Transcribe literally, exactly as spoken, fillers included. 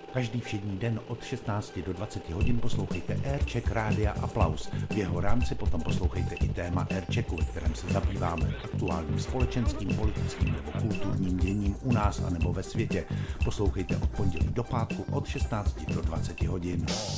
Každý všední den od šestnácti do dvaceti hodin poslouchejte Aircheck Rádia Aplaus. V jeho rámci potom poslouchejte i téma Airchecku, ve kterém se zabýváme aktuálním společenským, politickým nebo kulturním děním u nás a nebo ve světě. Poslouchejte od pondělí do pátku od šestnácti do dvaceti hodin.